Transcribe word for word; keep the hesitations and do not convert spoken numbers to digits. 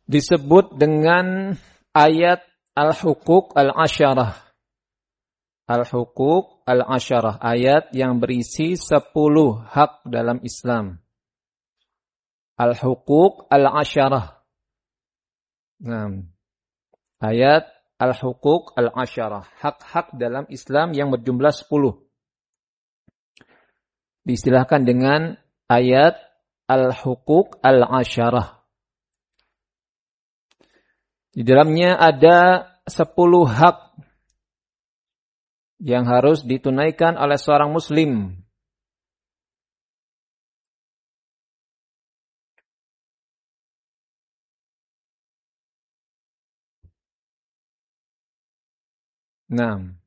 disebut dengan ayat Al-Huquq Al-Asyarah. Al-Huquq Al-Asyarah, ayat yang berisi sepuluh hak dalam Islam. Al-Huquq Al-Asyarah. Nah, ayat Al-Huquq Al-Asyarah, hak-hak dalam Islam yang berjumlah sepuluh. Diistilahkan dengan ayat Al-Huquq Al-Asyarah. Di dalamnya ada sepuluh hak yang harus ditunaikan oleh seorang muslim. Nah,